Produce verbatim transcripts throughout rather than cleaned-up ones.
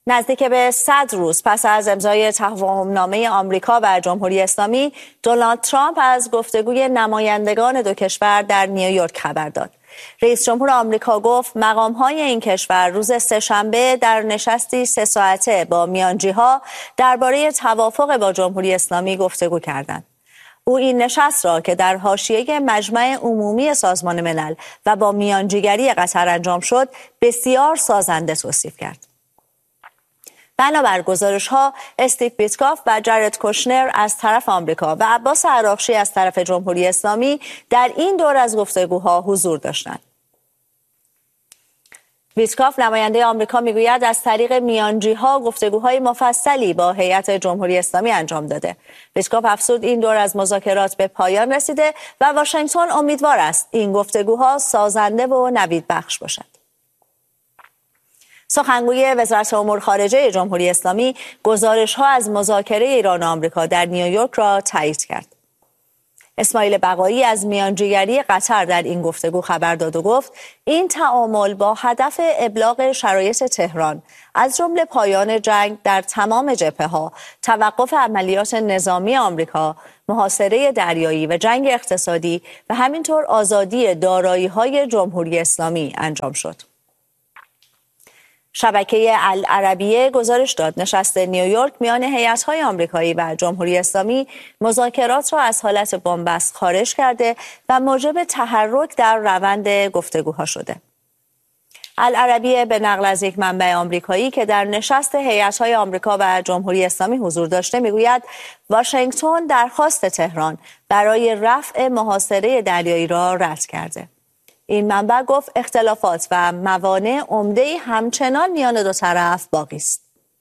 نزدیک به صد روز پس از امضای تفاهم‌نامه آمریکا و جمهوری اسلامی، دونالد ترامپ از گفتگوی نمایندگان دو کشور در نیویورک خبر داد. رئیس جمهور آمریکا گفت مقام‌های این کشور روز سه‌شنبه در نشستی سه ساعته با میانجی‌ها درباره توافق با جمهوری اسلامی گفتگو کردند. او این نشست را که در حاشیه مجمع عمومی سازمان ملل و با میانجیگری قطر انجام شد، بسیار سازنده توصیف کرد. بنابر گزارش‌ها، استیو ویتکاف و جارد کوشنر از طرف آمریکا و عباس عراقچی از طرف جمهوری اسلامی در این دور از گفتگوها حضور داشتند. ویتکاف نماینده آمریکا میگوید از طریق میانجی‌ها گفتگوهای مفصلی با هیئت جمهوری اسلامی انجام داده. ویتکاف افزود این دور از مذاکرات به پایان رسیده و واشنگتن امیدوار است این گفتگوها سازنده و نویدبخش باشد. سخنگوی وزارت امور خارجه جمهوری اسلامی گزارش‌ها از مذاکره ایران و آمریکا در نیویورک را تایید کرد. اسماعیل بقایی از میانجیگری قطر در این گفتگو خبر داد و گفت این تعامل با هدف ابلاغ شرایط تهران از جمله پایان جنگ در تمام جبهه‌ها، توقف عملیات نظامی آمریکا، محاصره دریایی و جنگ اقتصادی و همینطور آزادی دارایی‌های جمهوری اسلامی انجام شد. شبکه العربیه گزارش داد نشست نیویورک میان هیئت‌های آمریکایی و جمهوری اسلامی مذاکرات را از حالت بنبست خارج کرده و موجب تحرک در روند گفتگوها شده. العربیه به نقل از یک منبع آمریکایی که در نشست هیئت‌های آمریکا و جمهوری اسلامی حضور داشته میگوید واشنگتن درخواست تهران برای رفع محاصره دریایی را رد کرده. این منبع گفت اختلافات و موانع عمده‌ای همچنان میان دو طرف باقی است.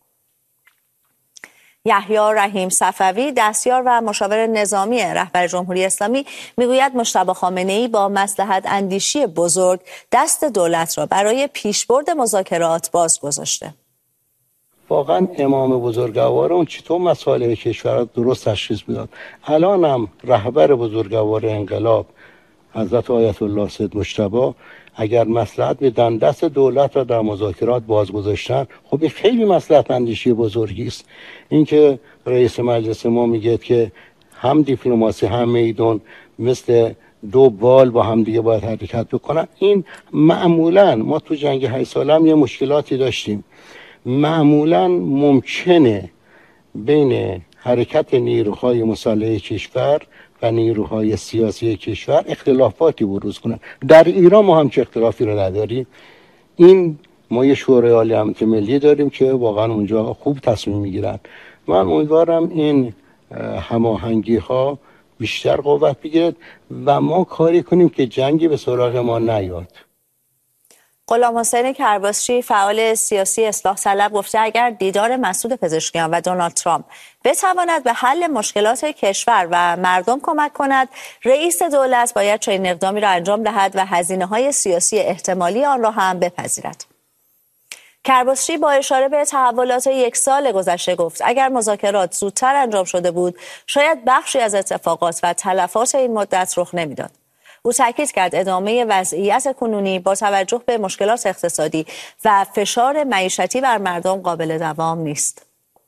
یحیی رحیم صفوی دستیار و مشاور نظامی رهبر جمهوری اسلامی میگوید مجتبی خامنه‌ای با مصلحت اندیشی بزرگ دست دولت را برای پیشبرد مذاکرات باز گذاشته. واقعا امام بزرگوار اون چطور مسائل کشور را درست تشخیص میداد. الان هم رهبر بزرگوار انقلاب حضرت آیت الله سید مجتبی اگر مصلحت بدن دست دولت را در مذاکرات باز گذاشتن، خب این خیلی مصلحت اندیشی بزرگی است. اینکه رئیس مجلس ما میگه که هم دیپلماسی هم میدان مثل دو بال با هم دیگه باید حرکت بکنن، این معمولا ما تو جنگ هشت ساله هم یه مشکلاتی داشتیم. معمولا ممکنه بین حرکت نیروهای مسلح کشور و نیروهای سیاسی کشور اختلافاتی بروز کنن. در ایران ما هم چه اختلافی رو نداریم. این ما یه شورای عالی امنیت ملی داریم که واقعا اونجا خوب تصمیم میگیرن. من امیدوارم این هماهنگی ها بیشتر قوت بگیرد و ما کاری کنیم که جنگی به سراغ ما نیاد. غلام حسین کرباسچی فعال سیاسی اصلاح طلب گفته اگر دیدار مسعود پزشکیان و دونالد ترامپ بتواند به حل مشکلات کشور و مردم کمک کند، رئیس دولت باید چنین اقدامی را انجام دهد و هزینه‌های سیاسی احتمالی آن را هم بپذیرد. کرباسچی با اشاره به تحولات یک سال گذشته گفت اگر مذاکرات زودتر انجام شده بود شاید بخشی از اتفاقات و تلفات این مدت رخ نمیداد. او تاکید کرد ادامه وضعیت کنونی با توجه به مشکلات اقتصادی و فشار معیشتی بر مردم قابل دوام نیست.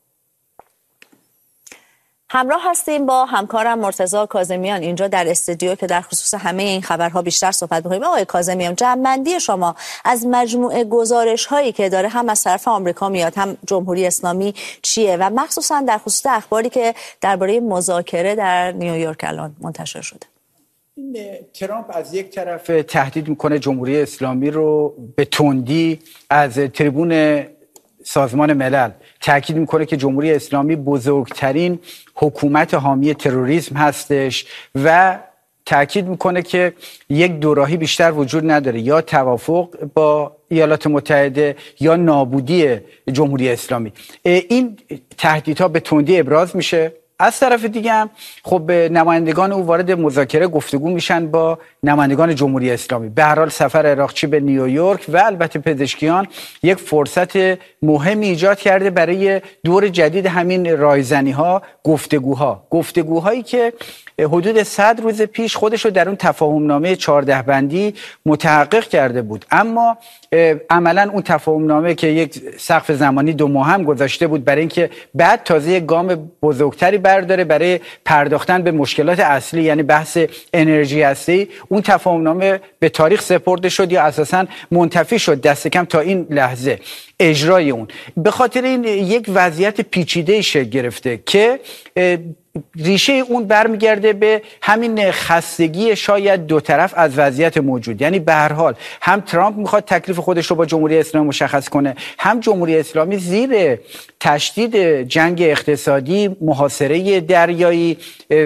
همراه هستیم با همکارم مرتضی کاظمیان اینجا در استودیو که در خصوص همه این خبرها بیشتر صحبت می‌کنیم. آقای کاظمیان، جمع‌بندی شما از مجموعه گزارش‌هایی که داره هم از طرف آمریکا میاد هم جمهوری اسلامی چیه و مخصوصا در خصوص اخباری که درباره مذاکره در نیویورک الان منتشر شده؟ ترامپ از یک طرف تهدید میکنه جمهوری اسلامی رو به تندی از تریبون سازمان ملل تاکید میکنه که جمهوری اسلامی بزرگترین حکومت حامی تروریسم هستش و تاکید میکنه که یک دوراهی بیشتر وجود نداره، یا توافق با ایالات متحده یا نابودی جمهوری اسلامی. این تهدیدها به تندی ابراز میشه. از طرف دیگه هم خب نمایندگان او وارد مذاکره گفتگو میشن با نمایندگان جمهوری اسلامی. به هر حال سفر عراقچی به نیویورک و البته پزشکیان یک فرصت مهمی ایجاد کرده برای دور جدید همین رایزنی ها، گفتگوها گفتگوهایی که حدود صد روز پیش خودش رو در اون تفاهم نامه چهارده بندی متحقق کرده بود، اما عملا اون تفاهم نامه که یک سقف زمانی دو ماه هم گذاشته بود برای اینکه بعد تازه یک گام بزرگتری برداره برای پرداختن به مشکلات اصلی، یعنی بحث انرژی هستی، اون تفاهم نامه به تاریخ سپرده شد یا اساساً منتفی شد دست کم تا این لحظه اجرای اون. به خاطر این یک وضعیت پیچیده شکل گرفته که ریشه اون برمیگرده به همین خستگی شاید دو طرف از وضعیت موجود. یعنی به هر حال هم ترامپ میخواد تکلیف خودش رو با جمهوری اسلامی مشخص کنه، هم جمهوری اسلامی زیر تشدید جنگ اقتصادی، محاصره دریایی،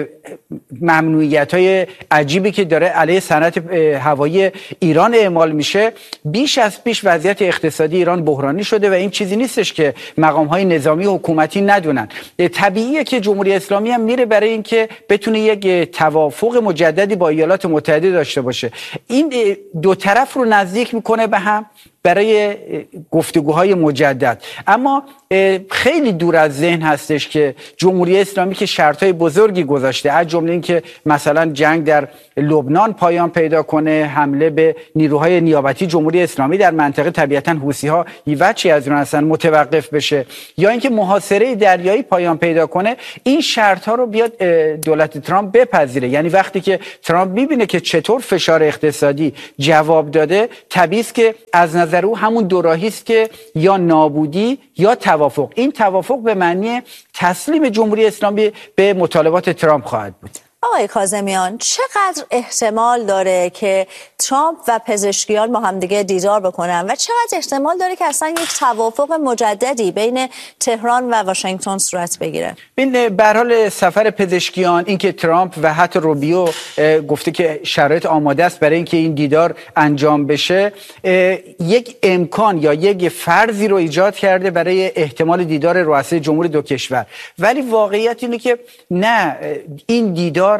ممنوعیت‌های عجیبی که داره علیه صنعت هوایی ایران اعمال میشه، بیش از پیش وضعیت اقتصادی ایران بحرانی شده و این چیزی نیستش که مقام‌های نظامی و حکومتی ندونن. طبیعیه که جمهوری اسلامی هم میره برای اینکه بتونه یک توافق مجددی با ایالات متحده داشته باشه. این دو طرف رو نزدیک میکنه به هم برای گفتگوهای مجدد، اما خیلی دور از ذهن هستش که جمهوری اسلامی که شرطهای بزرگی گذاشته، از جمله این که مثلا جنگ در لبنان پایان پیدا کنه، حمله به نیروهای نیابتی جمهوری اسلامی در منطقه، طبیعتا حوثی‌ها یوچی از اون هستن، متوقف بشه، یا اینکه محاصره دریایی پایان پیدا کنه، این شرطها رو بیاد دولت ترامپ بپذیره. یعنی وقتی که ترامپ میبینه که چطور فشار اقتصادی جواب داده، طبیعی است که از نظر او همون دوراهی است که یا نابودی یا توافق. این توافق به معنی تسلیم جمهوری اسلامی به مطالبات ترامپ خواهد بود. آقای کاظمیان، چقدر احتمال داره که ترامپ و پزشکیان با همدیگه دیدار بکنن و چقدر احتمال داره که اصلا یک توافق مجددی بین تهران و واشنگتن صورت بگیره؟ این به هر حال سفر پزشکیان، اینکه ترامپ و حتی روبیو گفته که شرایط آماده است برای اینکه این دیدار انجام بشه، یک امکان یا یک فرضی رو ایجاد کرده برای احتمال دیدار رؤسای جمهور دو کشور. ولی واقعیت اینه که نه، این دیدار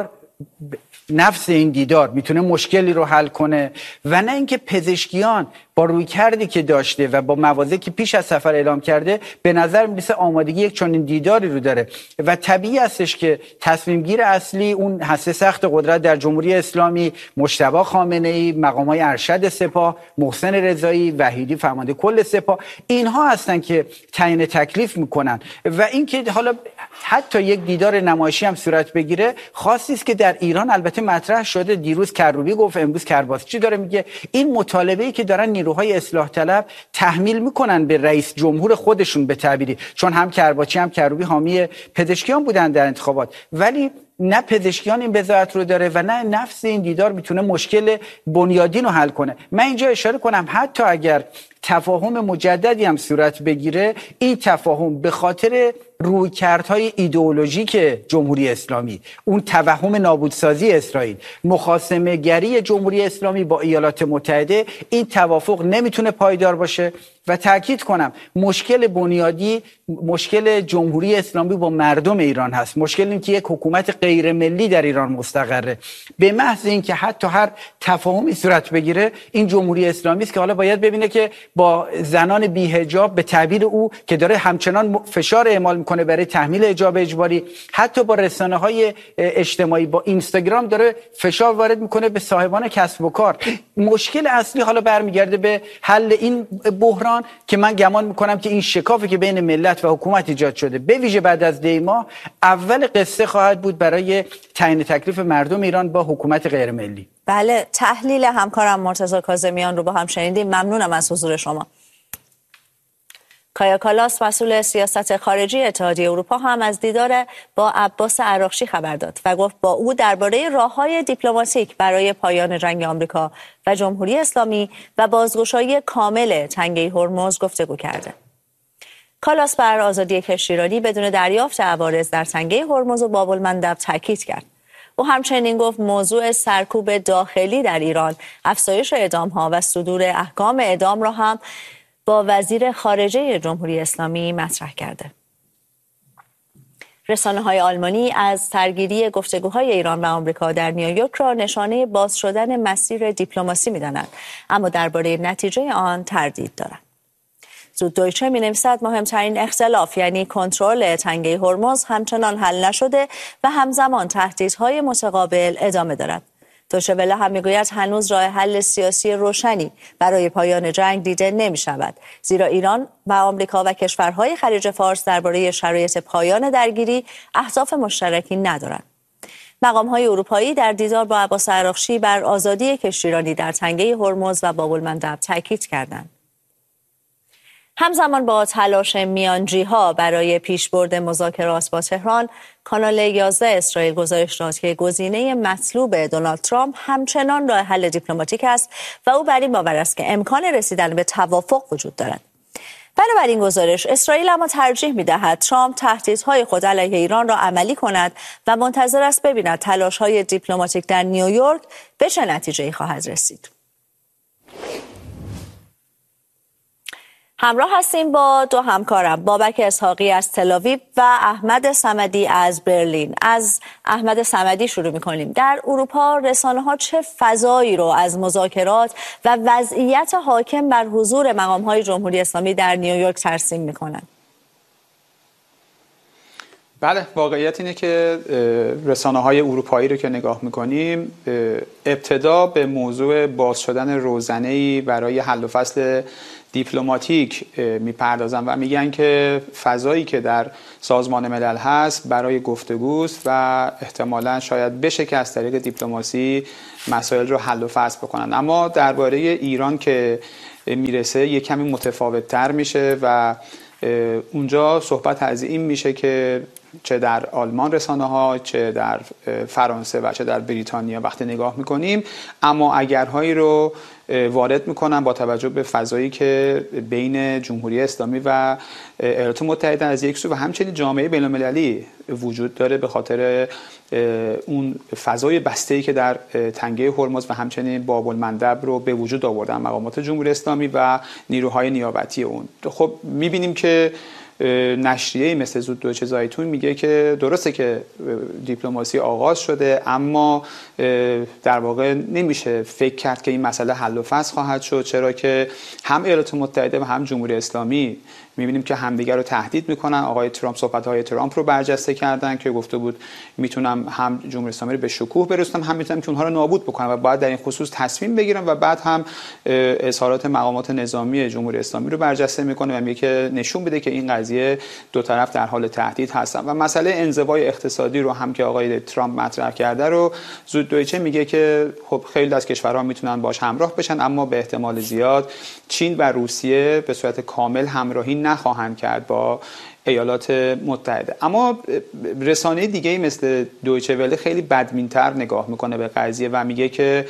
نفس این دیدار میتونه مشکلی رو حل کنه و نه اینکه پزشکیان با رویکردی که داشته و با مواضعی که پیش از سفر اعلام کرده به نظر میرسه آمادگی یک چنین دیداری رو داره و طبیعی هستش که تصمیم گیر اصلی اون هسته سخت قدرت در جمهوری اسلامی، مجتبی خامنه‌ای، مقام‌های ارشد سپاه، محسن رضایی، وحیدی فرمانده کل سپاه، اینها هستن که تعیین تکلیف میکنن و اینکه حالا حتی یک دیدار نمایشی هم صورت بگیره خاصی است که در ایران البته مطرح شده. دیروز کروبی گفت، امروز کرباسچی داره میگه این مطالبه‌ای که دارن نیروهای اصلاح طلب تحمیل میکنن به رئیس جمهور خودشون به تعبیری، چون هم کرباسچی هم کروبی حامی پزشکیان بودن در انتخابات، ولی نه پزشکیان این بضاعت رو داره و نه نفس این دیدار میتونه مشکل بنیادین رو حل کنه. من اینجا اشاره کنم حتی اگر تفاهم مجددی هم صورت بگیره، این تفاهم به خاطر رویکردهای ایدئولوژیک جمهوری اسلامی، اون توهم نابودسازی اسرائیل، مخاصمه گری جمهوری اسلامی با ایالات متحده، این توافق نمیتونه پایدار باشه و تأکید کنم مشکل بنیادی مشکل جمهوری اسلامی با مردم ایران هست. مشکل این که یک حکومت غیر ملی در ایران مستقره. به محض اینکه حتی هر تفاهمی صورت بگیره، این جمهوری اسلامی است که حالا باید ببینه که با زنان بی‌حجاب به تعبیر او که داره همچنان فشار اعمال میکنه برای تحمیل حجاب اجباری، حتی با رسانه‌های اجتماعی با اینستاگرام داره فشار وارد میکنه به صاحبان کسب و کار. مشکل اصلی حالا برمیگرده به حل این بحران که من گمان میکنم که این شکافی که بین ملت و حکومت ایجاد شده به ویژه بعد از دی ماه اول قصه خواهد بود برای تعیین تکلیف مردم ایران با حکومت غیر ملی. بله، تحلیل همکارم مرتضی کاظمیان رو با هم شنیدیم. ممنونم از حضور شما. کایا کالاس مسئول سیاست خارجی اتحادیه اروپا هم از دیدار با عباس عراقچی خبر داد و گفت با او درباره راه‌های دیپلماتیک برای پایان جنگ آمریکا و جمهوری اسلامی و بازگشایی کامل تنگه هرمز گفتگو کرده. کالاس بر آزادی کشتیرانی بدون دریافت عوارض در تنگه هرمز و باب المندب تاکید کرد. او همچنین گفت موضوع سرکوب داخلی در ایران، افزایش اعدام‌ها و صدور احکام اعدام را هم با وزیر خارجه جمهوری اسلامی مطرح کرده. رسانه‌های آلمانی از سرگیری گفتگوهای ایران و آمریکا در نیویورک را نشانه باز شدن مسیر دیپلماسی می‌دانند، اما درباره نتیجه آن تردید دارند. زوددویچه می‌نویسد مهمترین اختلاف یعنی کنترل تنگه هرمز همچنان حل نشده و همزمان تهدیدهای متقابل ادامه دارد. دویچه وله هم میگوید هنوز راه حل سیاسی روشنی برای پایان جنگ دیده نمی شود، زیرا ایران و آمریکا و کشورهای خلیج فارس درباره شرایط پایان درگیری اهداف مشترکی ندارند. مقام‌های اروپایی در دیدار با عباس عراقچی بر آزادی کشتیرانی در تنگه هرمز و باب‌المندب تاکید کردند. همزمان با تلاش میانجی‌ها برای پیشبرد مذاکرات با تهران، کانال یازده اسرائیل گزارش داد که گزینه مطلوب دونالد ترامپ همچنان راه حل دیپلماتیک است و او بر این باور است که امکان رسیدن به توافق وجود دارد. بنابر این گزارش اسرائیل اما ترجیح می‌دهد ترامپ تهدیدهای خود علیه ایران را عملی کند و منتظر است ببیند تلاش‌های دیپلماتیک در نیویورک به چه نتیجه‌ای خواهد رسید. همراه هستیم با دو همکارم، بابک اسحاقی از تل‌آویو و احمد صمدی از برلین. از احمد صمدی شروع می‌کنیم. در اروپا رسانه‌ها چه فضایی رو از مذاکرات و وضعیت حاکم بر حضور مقام‌های جمهوری اسلامی در نیویورک ترسیم می‌کنند؟ بله، واقعیت اینه که رسانه‌های اروپایی رو که نگاه می‌کنیم ابتدا به موضوع باز شدن روزنه‌ای برای حل و فصل دیپلماتیک میپردازن و میگن که فضایی که در سازمان ملل هست برای گفتگوست و احتمالاً شاید بشه که از طریق دیپلماسی مسائل رو حل و فصل بکنن. اما درباره ایران که میرسه یک کمی متفاوت‌تر میشه و اونجا صحبت از این میشه که چه در آلمان رسانه ها، چه در فرانسه و چه در بریتانیا وقتی نگاه میکنیم اما اگرهایی رو وارد میکنن با توجه به فضایی که بین جمهوری اسلامی و ایالات متحده از یک سو و همچنین جامعه بین المللی وجود داره به خاطر اون فضای بسته‌ای که در تنگه هرمز و همچنین باب‌المندب رو به وجود آوردن مقامات جمهوری اسلامی و نیروهای نیابتی اون. خب میبینیم که نشریه مثل زوددویچه زایتون میگه که درسته که دیپلماسی آغاز شده اما در واقع نمیشه فکر کرد که این مسئله حل و فصل خواهد شد، چرا که هم ایالات متحده و هم جمهوری اسلامی میبینیم که همدیگر رو تهدید میکنن. آقای ترامپ صحبت‌های ترامپ رو برجسته کردن که گفته بود میتونم هم جمهوری اسلامی رو به شکوه برسونم هم میتونم که اونها رو نابود بکنم و باید در این خصوص تصمیم بگیرم و بعد هم اظهارات مقامات نظامی جمهوری اسلامی رو برجسته میکنه و میگه که نشون بده که این قضیه دو طرف در حال تهدید هستن. و مسئله انزوای اقتصادی رو هم که آقای ترامپ مطرح کرده رو زوددویچه میگه که خب خیلی از کشورها میتونن باش همراه بشن اما به احتمال زیاد چین و روسیه به صورت کامل همراهی نخواهند کرد با ایالات متحده. اما رسانه دیگه مثل دویچه وله خیلی بدبین‌تر نگاه میکنه به قضیه و میگه که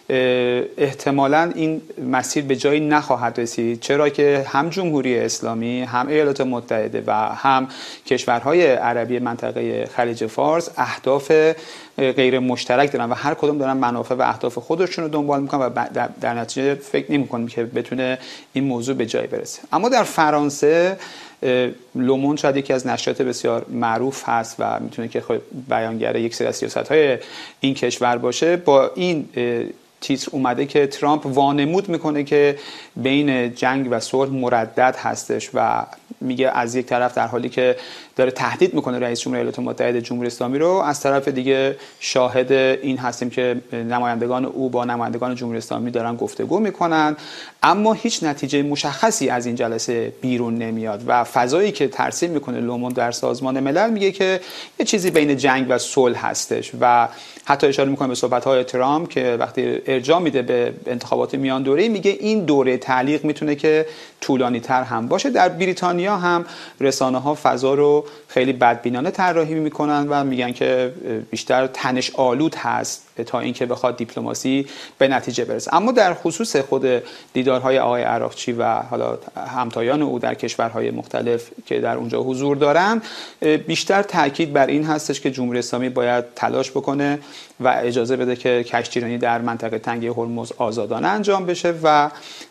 احتمالاً این مسیر به جایی نخواهد رسید، چرا که هم جمهوری اسلامی هم ایالات متحده و هم کشورهای عربی منطقه خلیج فارس اهداف غیر مشترک دارن و هر کدوم دارن منافع و اهداف خودشون رو دنبال میکنن و در نتیجه فکر نمیکنم که بتونه این موضوع به جایی برسه. اما در فرانسه لوموند شاید یکی از نشریات بسیار معروف هست و میتونه که خب بیانگر یک سری از سیاست‌های این کشور باشه. با این تیتر اومده که ترامپ وانمود میکنه که بین جنگ و صلح مردد هستش و میگه از یک طرف در حالی که داره تهدید میکنه رئیس جمهور ایالات متحده جمهوری اسلامی رو، از طرف دیگه شاهد این هستیم که نمایندگان او با نمایندگان جمهوری اسلامی دارن گفتگو میکنن اما هیچ نتیجه مشخصی از این جلسه بیرون نمیاد و فضایی که ترسیم میکنه لوموند در سازمان ملل میگه که یه چیزی بین جنگ و صلح هستش و حتی اشاره میکنه به صحبت‌های ترامپ که وقتی ارجاع میده به انتخابات میان دوره‌ای میگه این دوره تعلیق میتونه که طولانی‌تر هم باشه. در بریتانیا هم رسانه‌ها فضا رو خیلی بدبینانه طراحی میکنن و میگن که بیشتر تنش آلود هست تا اینکه بخواد دیپلماسی به نتیجه برسه. اما در خصوص خود دیدارهای آقای عراقچی و حالا همتایان او در کشورهای مختلف که در اونجا حضور دارن بیشتر تاکید بر این هستش که جمهوری اسلامی باید تلاش بکنه و اجازه بده که کشتیرانی در منطقه تنگه هرمز آزادانه انجام بشه و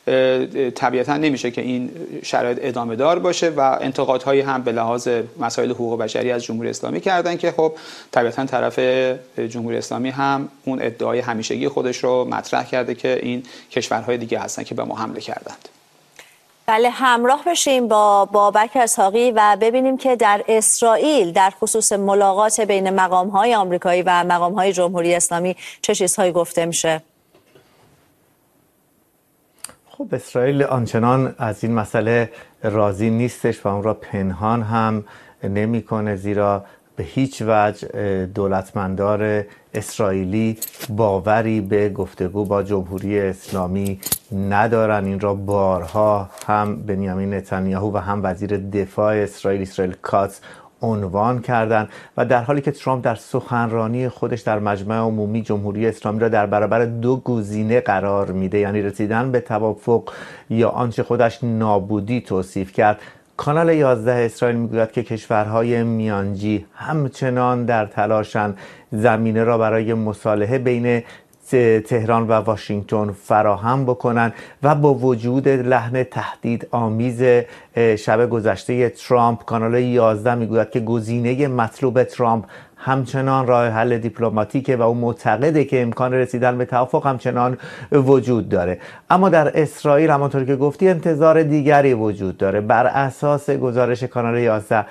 طبیعتا نمیشه که این شرایط ادامه دار باشه و انتقادهایی هم به لحاظ مسائل حقوق بشری از جمهوری اسلامی کردن که خب طبیعتا طرف جمهوری اسلامی هم اون ادعای همیشگی خودش رو مطرح کرده که این کشورهای دیگه هستن که به ما حمله کردند. بله، همراه بشیم با بابک اسحاقی و ببینیم که در اسرائیل در خصوص ملاقات بین مقام‌های آمریکایی و مقام‌های جمهوری اسلامی چه چیزهایی گفته میشه؟ خب اسرائیل آنچنان از این مسئله راضی نیستش و اون را پنهان هم نمی‌کنه، زیرا به هیچ وجه دولتمندار اسرائیلی باوری به گفتگو با جمهوری اسلامی ندارن. این را بارها هم بنیامین نتانیاهو و هم وزیر دفاع اسرائیل اسرائیل کاتز عنوان کردند و در حالی که ترامپ در سخنرانی خودش در مجمع عمومی جمهوری اسلامی را در برابر دو گزینه قرار میده، یعنی رسیدن به توافق یا آنچه خودش نابودی توصیف کرد، کانال یازده اسرائیل میگوید که کشورهای میانجی همچنان در تلاشند زمینه را برای مصالحه بین تهران و واشنگتن فراهم بکنن و با وجود لحن تهدید آمیز شب گذشته ترامپ، کانال یازده میگوید که گزینه مطلوب ترامپ همچنان راه حل دیپلماتیکه و او معتقده که امکان رسیدن به توافق همچنان وجود داره. اما در اسرائیل همانطور که گفتی انتظار دیگری وجود داره. بر اساس گزارش کانال یازده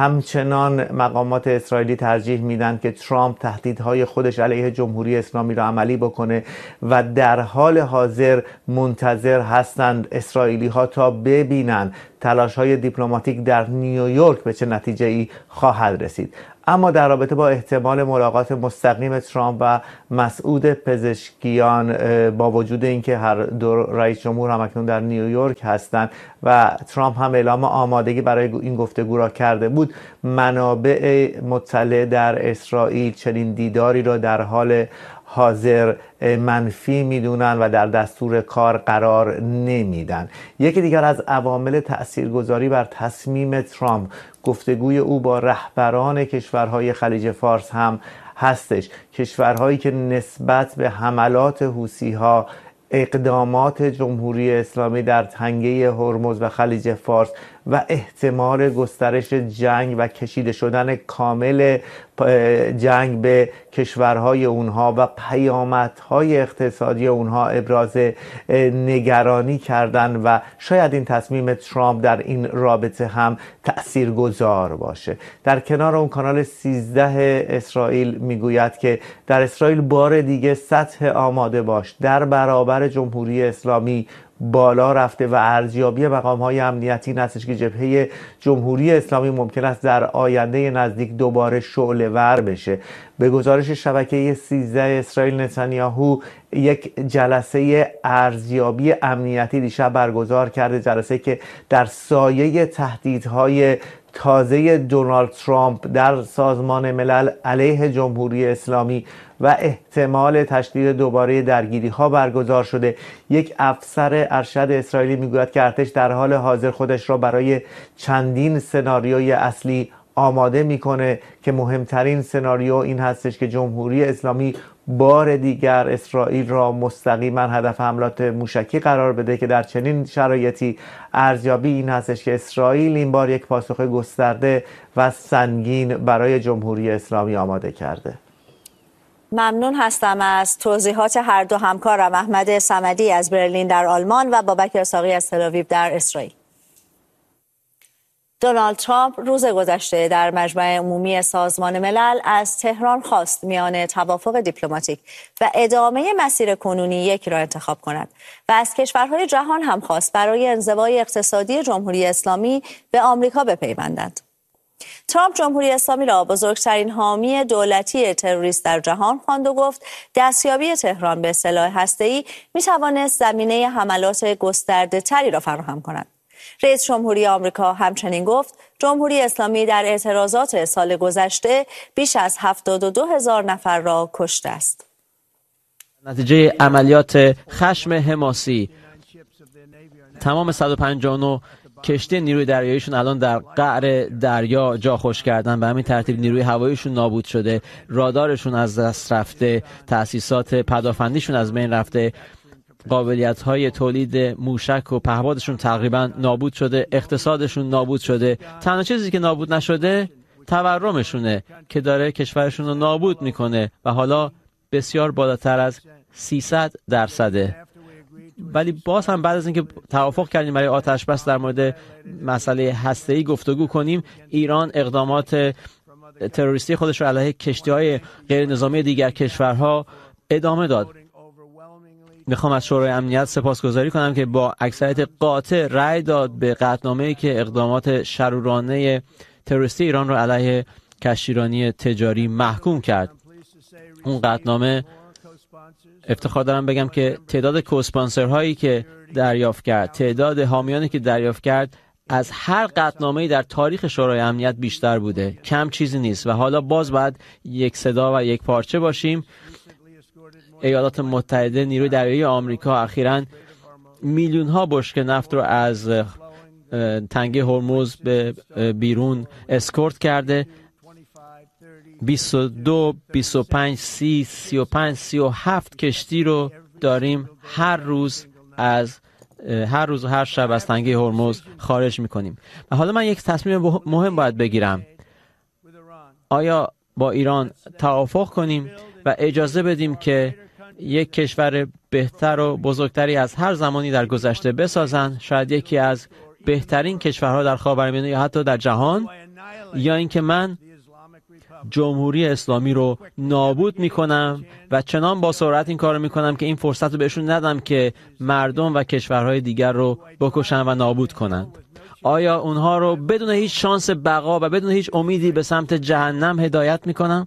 همچنان مقامات اسرائیلی ترجیح میدن که ترامپ تهدیدهای خودش علیه جمهوری اسلامی را عملی بکنه و در حال حاضر منتظر هستند اسرائیلی ها تا ببینن تلاش های دیپلماتیک در نیویورک به چه نتیجه ای خواهد رسید. اما در رابطه با احتمال ملاقات مستقیم ترامپ و مسعود پزشکیان، با وجود اینکه هر دو رئیس جمهور هم اکنون در نیویورک هستند و ترامپ هم اعلام آمادگی برای این گفتگو را کرده بود، منابع مطلع در اسرائیل چنین دیداری را در حال حاضر منفی میدونن و در دستور کار قرار نمیدن. یکی دیگر از عوامل تاثیرگذاری بر تصمیم ترامپ گفتگوی او با رهبران کشورهای خلیج فارس هم هستش، کشورهایی که نسبت به حملات حوثی‌ها، اقدامات جمهوری اسلامی در تنگه هرمز و خلیج فارس و احتمال گسترش جنگ و کشیده شدن کامل جنگ به کشورهای اونها و پیامدهای اقتصادی اونها ابراز نگرانی کردن و شاید این تصمیم ترامپ در این رابطه هم تأثیرگذار باشه. در کنار اون کانال سیزده اسرائیل میگوید که در اسرائیل بار دیگه سطح آماده باش در برابر جمهوری اسلامی بالا رفته و ارزیابی مقام‌های امنیتی این هستش که جبهه جمهوری اسلامی ممکن است در آینده نزدیک دوباره شعله‌ور بشه. به گزارش شبکه سیزده اسرائیل، نتانیاهو یک جلسه ارزیابی امنیتی دیشب برگزار کرده، جلسه که در سایه تهدیدهای تازه دونالد ترامپ در سازمان ملل علیه جمهوری اسلامی و احتمال تشدید دوباره درگیری ها برگزار شده. یک افسر ارشد اسرائیلی میگوید که ارتش در حال حاضر خودش را برای چندین سناریوی اصلی آماده میکنه که مهمترین سناریو این هستش که جمهوری اسلامی بار دیگر اسرائیل را مستقیما هدف حملات موشکی قرار بده که در چنین شرایطی ارزیابی این هستش که اسرائیل این بار یک پاسخ گسترده و سنگین برای جمهوری اسلامی آماده کرده. ممنون هستم از توضیحات هر دو همکارم، احمد صمدی از برلین در آلمان و بابک اسحاقی از تل‌آویو در اسرائیل. دونالد ترامپ روز گذشته در مجمع عمومی سازمان ملل از تهران خواست میان توافق دیپلماتیک و ادامه مسیر کنونی یک را انتخاب کند و از کشورهای جهان هم خواست برای انزوای اقتصادی جمهوری اسلامی به آمریکا بپیوندند. ترامپ جمهوری اسلامی را بزرگترین حامی دولتی تروریست در جهان خواند و گفت دستیابی تهران به سلاح هسته‌ای می‌توانست زمینه حملات گسترده تری را فراهم کند. رئیس جمهوری آمریکا همچنین گفت جمهوری اسلامی در اعتراضات سال گذشته بیش از هفتاد و دو هزار نفر را کشته است. نتیجه عملیات خشم حماسی تمام صد و پنجاه و نه کشتی نیروی دریاییشون الان در قعر دریا جا خوش کردن، به همین ترتیب نیروی هواییشون نابود شده، رادارشون از دست رفته، تأسیسات پدافندیشون از بین رفته، قابلیت‌های تولید موشک و پهپادشون تقریبا نابود شده، اقتصادشون نابود شده. تنها چیزی که نابود نشده تورمشونه که داره کشورشون رو نابود میکنه و حالا بسیار بالاتر از سیصد درصده. ولی باز هم بعد از اینکه توافق کردیم برای آتش بس در مورد مسئله هسته‌ای گفتگو کنیم، ایران اقدامات تروریستی خودش رو علیه کشتی‌های غیر نظامی دیگر کشورها ادامه داد. میخوام از شورای امنیت سپاسگزاری کنم که با اکثریت قاطع رأی داد به قطعنامه‌ای که اقدامات شرورانه تروریستی ایران رو علیه کشتیرانی تجاری محکوم کرد. اون قطعنامه افتخار دارم بگم که تعداد کوسپانسرهایی که دریافت کرد، تعداد حامیانی که دریافت کرد از هر قطعنامه‌ای در تاریخ شورای امنیت بیشتر بوده. کم چیزی نیست و حالا باز باید یک صدا و یک پارچه باشیم. ایالات متحده، نیروی دریایی آمریکا اخیراً میلیون ها بشکه نفت رو از تنگه هرمز به بیرون اسکورت کرده. بیست و دو، بیست و پنج، سی، سی و پنج، سی و هفت کشتی رو داریم هر روز از هر روز و هر شب از تنگه هرمز خارج میکنیم. و حالا من یک تصمیم مهم باید بگیرم. آیا با ایران توافق کنیم و اجازه بدیم که یک کشور بهتر و بزرگتری از هر زمانی در گذشته بسازن، شاید یکی از بهترین کشورها در خاورمیانه یا حتی در جهان، یا اینکه من جمهوری اسلامی رو نابود میکنم و چنان با سرعت این کار رو میکنم که این فرصت رو بهشون ندم که مردم و کشورهای دیگر رو بکشن و نابود کنند. آیا اونها رو بدون هیچ شانس بقا و بدون هیچ امیدی به سمت جهنم هدایت میکنم؟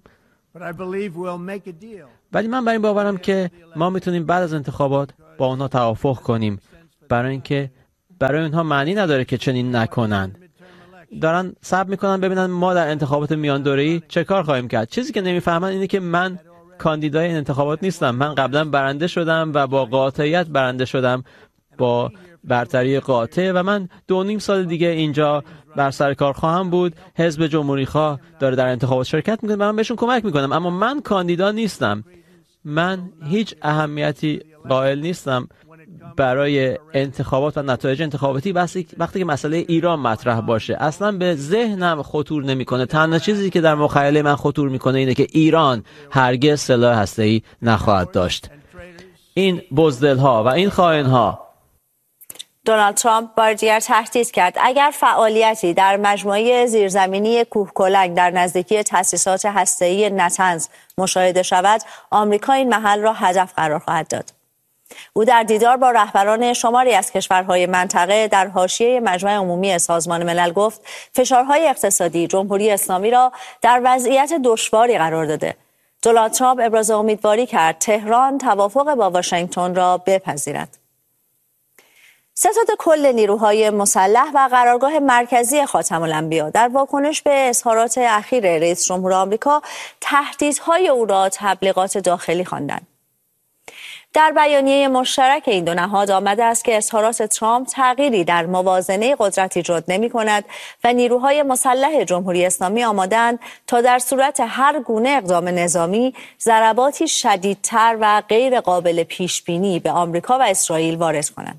ولی من بر این باورم که ما میتونیم بعد از انتخابات با اونها توافق کنیم، برای اینکه برای اونها معنی نداره که چنین نکنن. دارن صبر میکنن ببینن ما در انتخابات میان دوره‌ای چه کار خواهیم کرد. چیزی که نمیفهمن اینه که من کاندیدای این انتخابات نیستم. من قبلا برنده شدم و با قاطعیت برنده شدم، با برتری قاطع، و من دو نیم سال دیگه اینجا بر سر کار خواهم بود. حزب جمهوری خواه داره در انتخابات شرکت میکنه و من بهشون کمک میکنم، اما من کاندیدا نیستم. من هیچ اهمیتی قائل نیستم برای انتخابات و نتایج انتخاباتی وقتی که مسئله ایران مطرح باشه. اصلا به ذهنم خطور نمیکنه. تنها چیزی که در مخیله من خطور میکنه اینه که ایران هرگز سلاح هسته‌ای نخواهد داشت. این بزدل‌ها و این خائن‌ها. دونالد ترامپ بار دیگر تهدید کرد اگر فعالیتی در مجموعه زیرزمینی کوهکلنگ در نزدیکی تأسیسات هسته‌ای نتنز مشاهده شود، آمریکا این محل را هدف قرار خواهد داد. او در دیدار با رهبران شماری از کشورهای منطقه در حاشیه مجمع عمومی سازمان ملل گفت فشارهای اقتصادی جمهوری اسلامی را در وضعیت دشواری قرار داده. دونالد ترامپ ابراز امیدواری کرد تهران توافق با واشنگتن را بپذیرد. ستاد کل نیروهای مسلح و قرارگاه مرکزی خاتم الانبیا در واکنش به اظهارات اخیر رئیس جمهور آمریکا تهدیدهای او را تبلیغات داخلی خواندند. در بیانیه مشترک این دو نهاد آمده است که اظهارات ترامپ تغییری در موازنه قدرت ایجاد نمی‌کند و نیروهای مسلح جمهوری اسلامی آماده‌اند تا در صورت هر گونه اقدام نظامی ضرباتی شدیدتر و غیر قابل پیش‌بینی به آمریکا و اسرائیل وارد کنند.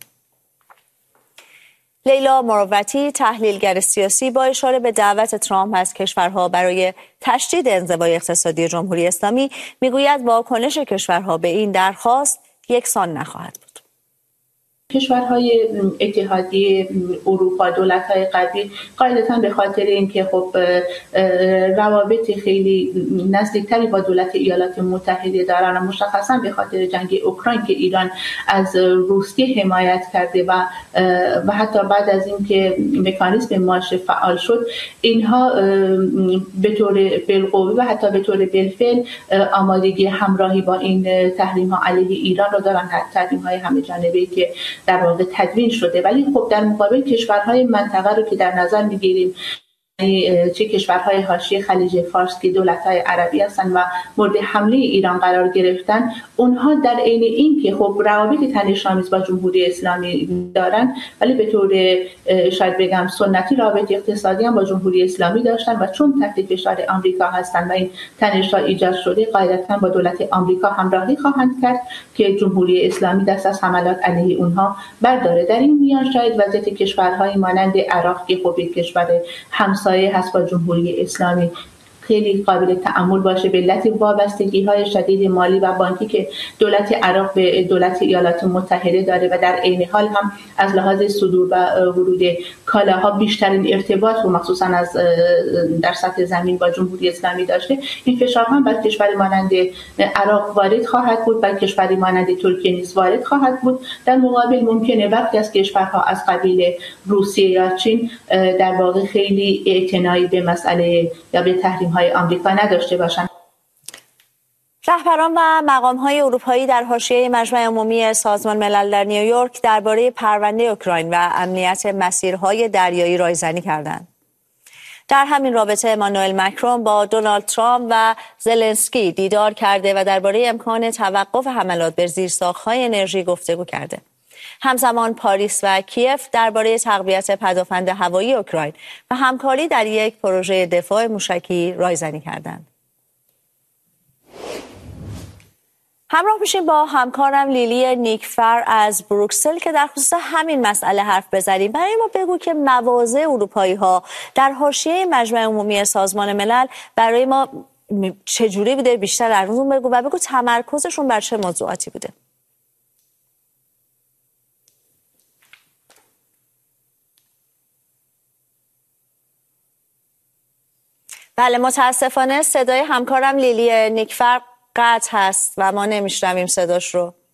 لیلا مروتی، تحلیلگر سیاسی، با اشاره به دعوت ترامپ از کشورها برای تشدید انزوای اقتصادی جمهوری اسلامی میگوید واکنش کشورها به این درخواست یکسان نخواهد بود. کشورهای اتحادیه اروپا، دولت‌های غربی قاعدتاً به خاطر اینکه خب روابط خیلی نزدیکتری با دولت ایالات متحده دارن و مشخصاً به خاطر جنگ اوکراین که ایران از روسیه حمایت کرده و و حتی بعد از اینکه مکانیزم مارش فعال شد، اینها به طور بالقوه و حتی به طور بالفعل آمادگی همراهی با این تحریم‌ها علیه ایران را دارن، تحریم‌های همه جانبه‌ای که در واقع تدوین شده. ولی خب در مقابل کشورهای منطقه رو که در نظر میگیریم، چه کشورهای حاشیه خلیج فارس که دولت‌های عربی هستند و مورد حمله ایران قرار گرفتن، اونها در عین این که خب روابط تنش‌آمیز با جمهوری اسلامی دارن، ولی به طور شاید بگم سنتی روابط اقتصادی هم با جمهوری اسلامی داشتن و چون تحت فشار آمریکا هستند و این تنش‌ها ایجاد شده، قاعدتاً با دولت آمریکا همراهی خواهند کرد که جمهوری اسلامی دست از حملات علیه اونها برداره. در این میان شاید وضعیت کشورهای مانند عراق که خب یک کشور همسایه هست با جمهوری اسلامی خیلی قابل تأمل باشه به علت وابستگی های شدید مالی و بانکی که دولت عراق به دولت ایالات متحده داره و در عین حال هم از لحاظ صدور و ورود کالاها بیشترین ارتباط و مخصوصا از در سطح زمین با جمهوری اسلامی داشته، این فشارها بر کشوری مانند عراق وارد خواهد بود، بر کشوری مانند ترکیه نیز وارد خواهد بود. در مقابل ممکنه برخی از کشورها از قبیل روسیه یا چین در واقع خیلی اعتنایی به مسئله یا به تحریم‌های آمریکا نداشته باشند. رهبران و مقام‌های اروپایی در حاشیه مجمع عمومی سازمان ملل در نیویورک درباره پرونده اوکراین و امنیت مسیرهای دریایی رایزنی کردند. در همین رابطه امانوئل مکرون با دونالد ترامپ و زلنسکی دیدار کرده و درباره امکان توقف حملات بر زیرساخت‌های انرژی گفتگو کرده. همزمان پاریس و کیف درباره تقویت پدافند هوایی اوکراین و همکاری در یک پروژه دفاع موشکی رایزنی کردند. همراه میشیم با همکارم لیلی نیکفر از بروکسل که در خصوص همین مسئله حرف بزنیم. برای ما بگو که مواضع اروپایی ها در حاشیه مجمع عمومی سازمان ملل برای ما چجوری بوده، بیشتر از اون بگو و بگو تمرکزشون بر چه موضوعاتی بوده. بله، متاسفانه صدای همکارم لیلی نیکفر قطع هست و ما نمیشنویم صداش رو.